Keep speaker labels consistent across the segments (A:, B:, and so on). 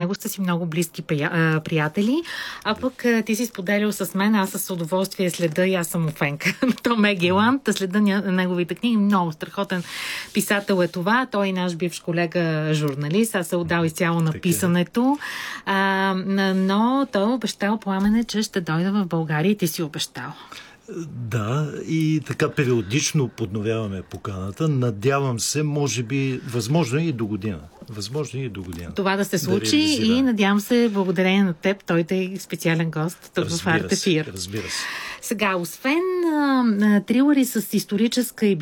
A: него сте си много близки приятели, а пък ти си споделял с мен, аз с удоволствие следа и аз съм фенка на Том Егеланд, следа неговите книги, много страхотен писател е това, той е наш бивш колега журналист, аз се отдал изцяло на писането, но той е обещал, Пламене, че ще дойде в България и ти си обещал.
B: Да, и така периодично подновяваме поканата. Надявам се, може би, възможно и до година.
A: Това да се случи и надявам се, благодарение на теб, той да е специален гост тук в Арт Ефир.
B: Разбира се.
A: Сега, освен трилъри с историческа и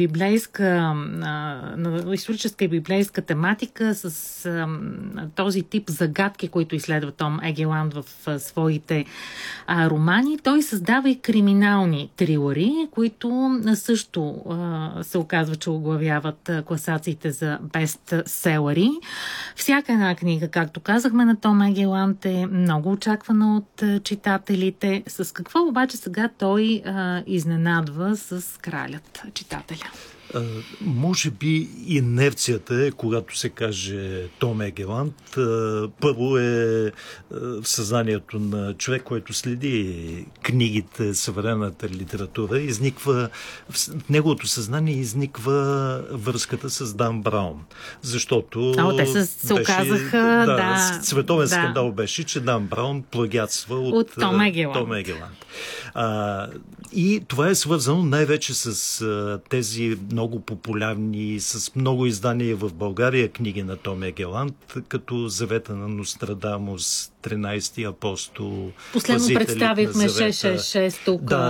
A: библейска тематика, с този тип загадки, които изследва Том Егеланд в своите романи, той създава и криминални трилъри, които също се оказва, че оглавяват класациите за бестселери. Всяка една книга, както казахме, на Том Егеланд е много очаквана от читателите. С какво обаче сега той изненадва с Кралят читателя?
B: Може би инерцията е, когато се каже Том Егеланд, първо е в съзнанието на човек, който следи книгите, съвременната литература, в неговото съзнание изниква връзката с Дан Браун. Защото
A: те се оказаха,
B: световен скандал беше, че Дан Браун плагиатства от Том Егеланд. И това е свързано най-вече с тези много популярни, с много издания в България книги на Том Егеланд, като Завета на Нострадамус, 13-ти апостол.
A: Последно представихме 666 тук.
B: Да,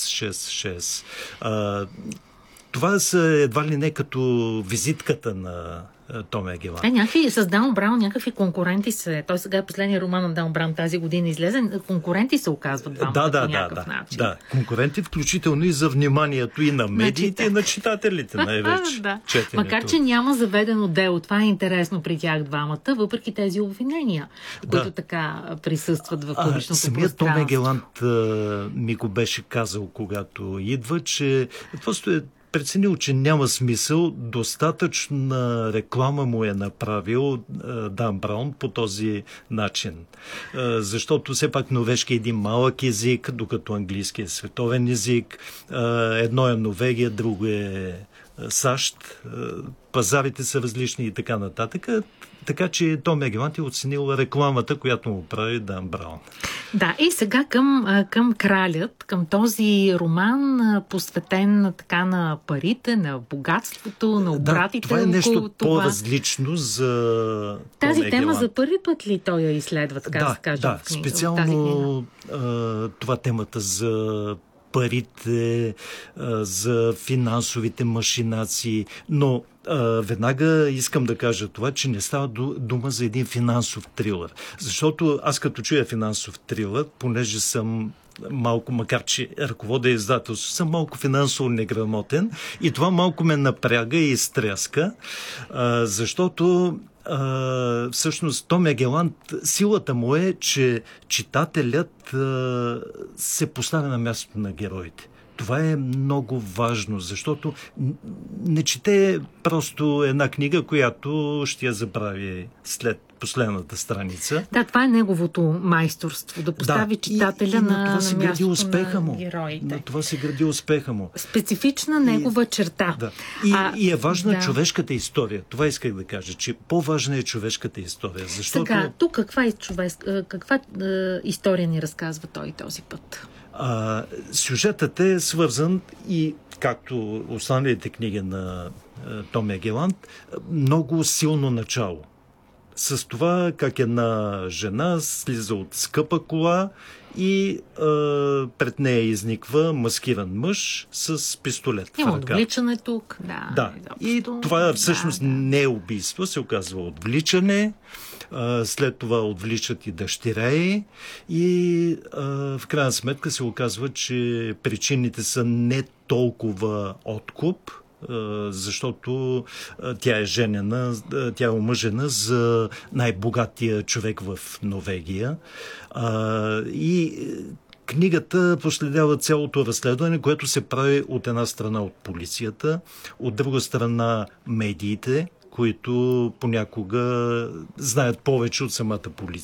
B: 666. Това са едва ли не като визитката на Том Егеланд.
A: С Дан Браун някакви конкуренти се. Той сега е последния роман на Дан Браун тази година излезе. Конкуренти се оказват двамата по някакъв начин.
B: Да, конкуренти, включително и за вниманието и на медиите, и на читателите най-вече.
A: Макар, че няма заведено дело. Това е интересно при тях двамата, въпреки тези обвинения, които така присъстват в публичното пространство.
B: Самият Том Егеланд ми го беше казал, когато идва, че просто е преценил, че няма смисъл, достатъчна реклама му е направил Дан Браун по този начин. Защото все пак норвежки е един малък език, докато английски е световен език. Едно е Норвегия, друго е САЩ. Пазарите са различни и така нататък. Така че Том Егеланд е оценил рекламата, която му прави Дан Браун.
A: Да, и сега към Кралят, към този роман, посветен така на парите, на богатството, на обратите.
B: Това е нещо по-различно за
A: тази
B: Том
A: тема
B: Егеланд.
A: За първи път ли той я изследва, така да се каже?
B: Да, специално това темата за парите, за финансовите машинации, но веднага искам да кажа това, че не става дума за един финансов трилър. Защото аз като чуя финансов трилър, понеже съм малко, макар че ръководя издателство, съм малко финансово неграмотен и това малко ме напряга и изтряска, защото всъщност Том Егеланд, силата му е, че читателят се поставя на мястото на героите. Това е много важно, защото не чете просто една книга, която ще я забрави след последната страница.
A: Да, това е неговото майсторство, да постави читателя на мястото на героите.
B: На това се гради успеха му.
A: Специфична негова черта.
B: Да. И е важна човешката история. Това исках да кажа, че по-важна е човешката история. Защото...
A: Сега, тук каква история ни разказва той този път?
B: Сюжетът е свързан и, както останалите книги на Том Егеланд, много силно начало. С това как една жена слиза от скъпа кола и пред нея изниква маскиран мъж с пистолет в ръка.
A: Има отвличане тук.
B: Да. И това всъщност не е убийство, се оказва отвличане. След това отвличат и дъщеря и в крайна сметка се оказва, че причините са не толкова откуп, защото тя е женена, тя е омъжена за най-богатия човек в Норвегия. И книгата проследява цялото разследване, което се прави от една страна от полицията, от друга страна медиите, които понякога знаят повече от самата полиция.